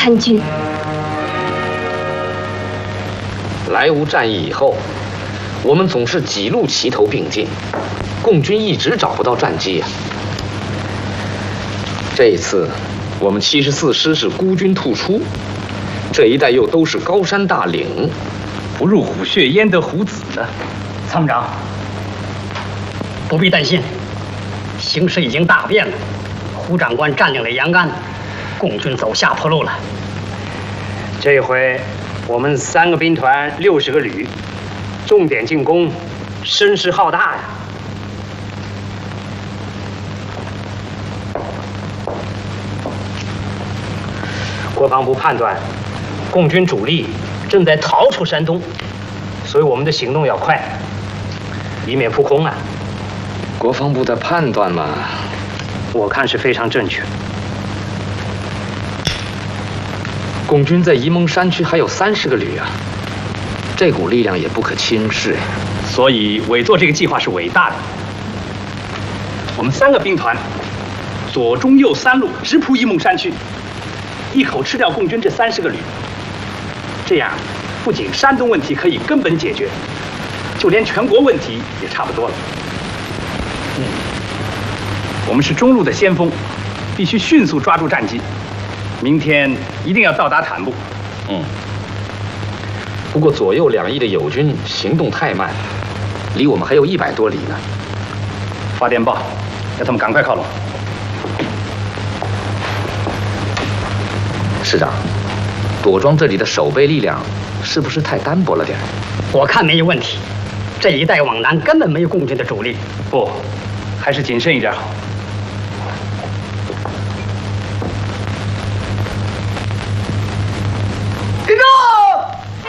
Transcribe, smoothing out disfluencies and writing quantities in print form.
参军。 莱芜战役以后，我们总是几路齐头并进，共军一直找不到战机呀。这一次，我们74师是孤军突出，这一带又都是高山大岭， 不入虎穴焉得虎子呢。 参谋长，不必担心，形势已经大变了。胡长官占领了延安，共军走下坡路了。这回我们3个兵团60个旅，重点进攻，声势浩大呀！国防部判断，共军主力正在逃出山东，所以我们的行动要快，以免扑空啊！ 国防部的判断嘛， 我看是非常正确。 共军在沂蒙山区还有30个旅啊，这股力量也不可轻视。 所以委座这个计划是伟大的。我们3个兵团，左中右3路直扑沂蒙山区，一口吃掉共军这30个旅。这样，不仅山东问题可以根本解决，就连全国问题也差不多了。我们是中路的先锋，必须迅速抓住战机。明天一定要到达坦布。 不过左右2翼的友军行动太慢，离我们还有100多里呢。 发电报，要他们赶快靠拢。 师长，朵庄这里的守备力量是不是太单薄了点？ 我看没有问题，这一带往南根本没有共军的主力。 不，还是谨慎一点好。